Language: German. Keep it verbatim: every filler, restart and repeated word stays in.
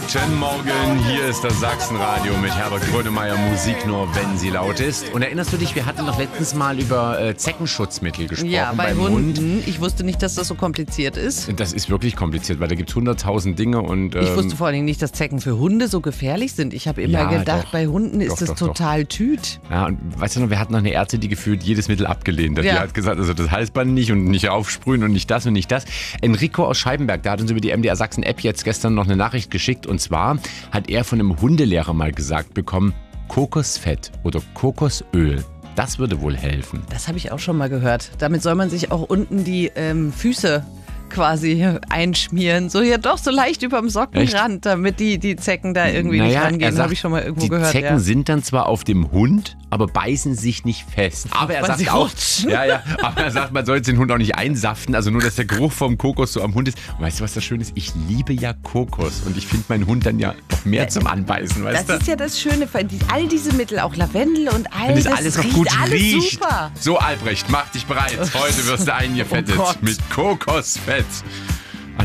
Guten Morgen, hier ist das Sachsenradio mit Herbert Grönemeyer, Musik nur, wenn sie laut ist. Und erinnerst du dich, wir hatten doch letztens mal über äh, Zeckenschutzmittel gesprochen ja, bei beim Hunden. Hund. Ich wusste nicht, dass das so kompliziert ist. Das ist wirklich kompliziert, weil da gibt es hunderttausend Dinge. Und, ähm, Ich wusste vor allen Dingen nicht, dass Zecken für Hunde so gefährlich sind. Ich habe immer Ja, gedacht, doch. bei Hunden ist Doch, es doch, doch. total Tüt. Ja, und weißt du noch, wir hatten noch eine Ärztin, die gefühlt jedes Mittel abgelehnt hat. Ja. Die hat gesagt, also das Halsband nicht und nicht aufsprühen und nicht das und nicht das. Enrico aus Scheibenberg, der hat uns über die M D R Sachsen App jetzt gestern noch eine Nachricht geschickt. Und zwar hat er von einem Hundelehrer mal gesagt bekommen, Kokosfett oder Kokosöl. Das würde wohl helfen. Das habe ich auch schon mal gehört. Damit soll man sich auch unten die ähm, Füße quasi einschmieren. So hier doch so leicht überm Sockenrand, damit die, die Zecken da irgendwie nicht Naja, er rangehen. sagt, Habe ich schon mal irgendwo die gehört. Zecken ja. sind dann zwar auf dem Hund, aber beißen sich nicht fest. Aber er Weil sagt sie auch, rutschen. ja, ja, aber er sagt, man soll jetzt den Hund auch nicht einsaften, also nur, dass der Geruch vom Kokos so am Hund ist. Und weißt du, was das Schöne ist? Ich liebe ja Kokos und ich finde meinen Hund dann ja noch mehr zum Anbeißen, weißt Das du? ist ja das Schöne, die, all diese Mittel, auch Lavendel und all Wenn das, das alles noch riecht gut alles riecht. super. So, Albrecht, mach dich bereit. Heute wirst du eingefettet Oh Gott. mit Kokosfett.